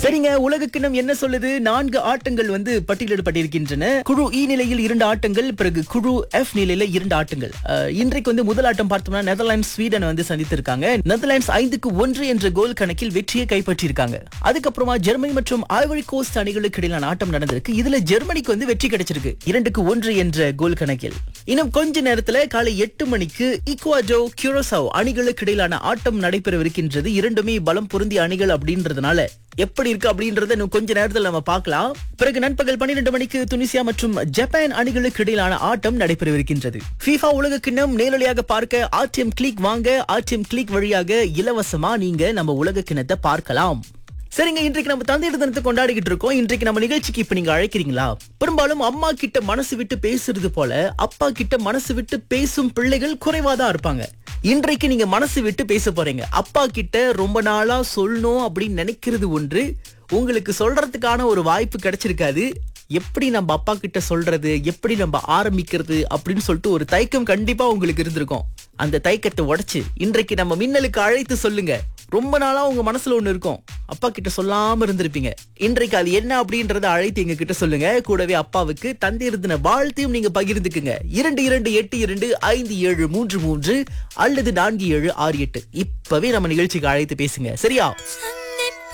சரிங்க, உலக கிண்ணம் என்ன சொல்லுது? 4 ஆட்டங்கள் பட்டியலிடப்பட்டிருக்கின்றன. குழு இ நிலையில் 2 ஆட்டங்கள், பிறகு குழு எஃப் நிலையில 2 ஆட்டங்கள். இன்றைக்கு முதல் ஆட்டம் பார்த்தோம்னா நெதர்லாண்ட்ஸ் ஸ்வீடன் சந்தித்திருக்காங்க. நெதர்லாண்ட்ஸ் 5-1 என்ற கோல் கணக்கில் வெற்றியை கைப்பற்றியிருக்காங்க. அதுக்கப்புறமா ஜெர்மனி மற்றும் ஐவரி கோஸ்ட் அணிகளுக்கு இடையிலான ஆட்டம் நடந்திருக்கு. இதுல ஜெர்மனிக்கு வெற்றி கிடைச்சிருக்கு 2-1 என்ற கோல் கணக்கில். இன்னும் கொஞ்ச நேரத்துல காலை 8 மணிக்கு ஈக்குவடோ கியூரசாவ் அணிகளுக்கு இடையிலான ஆட்டம் நடைபெறவிருக்கின்றது. இரண்டுமே பலம் பொருந்திய அணிகள் அப்படின்றதுனால எப்படி இருக்கு அப்படின்றத இன்னும் கொஞ்ச நேரத்தில் நம்ம பார்க்கலாம். பிறகு நண்பகல் 12 மணிக்கு துனிசியா மற்றும் ஜப்பான் அணிகளுக்கு இடையிலான ஆட்டம் நடைபெறவிருக்கின்றது. FIFA உலக கிண்ணம் நேரலையாக பார்க்க ஆர்டிஎம் கிளிக் வாங்க. ஆர்டிஎம் கிளிக் வழியாக இலவசமா நீங்க நம்ம உலக கிண்ணத்தை பார்க்கலாம். சரிங்க, இன்றைக்கு நம்ம தந்தையர் தினத்தை கொண்டாடிக்கிட்டு இருக்கோம். இன்றைக்கு நம்ம நிகழ்ச்சிக்கு இப்ப நீங்க அழைக்கிறீங்களா? பெரும்பாலும் அம்மா கிட்ட மனசு விட்டு பேசுறது போல அப்பா கிட்ட மனசு விட்டு பேசும் பிள்ளைகள் குறைவாதான் இருப்பாங்க. இன்றைக்கு நீங்க மனசு விட்டு பேச போறீங்க. அப்பா கிட்ட ரொம்ப நாளா சொல்லணும் அப்படின்னு நினைக்கிறது ஒன்று, உங்களுக்கு சொல்றதுக்கான ஒரு வாய்ப்பு கிடைச்சிருக்காது. எப்படி நம்ம அப்பா கிட்ட சொல்றது, எப்படி நம்ம ஆரம்பிக்கிறது அப்படின்னு சொல்லிட்டு ஒரு தயக்கம் கண்டிப்பா உங்களுக்கு இருந்திருக்கும். அந்த தயக்கத்தை உடைச்சு இன்றைக்கு நம்ம மின்னலுக்கு அழைத்து சொல்லுங்க. ரொம்ப நாளா உங்க மனசுல ஒண்ணு இருக்கும், அப்பா கிட்ட சொல்லாம இருந்திருப்பீங்க. இன்றைக்கு அது என்ன அப்படின்றத அழைத்து எங்க கிட்ட சொல்லுங்க. கூடவே அப்பாவுக்கு தந்தையர் தின வாழ்த்தையும் நீங்க பகிர்ந்துக்குங்க. 2282557733 அல்லது 4768. இப்பவே நம்ம நிகழ்ச்சிக்கு அழைத்து பேசுங்க. சரியா?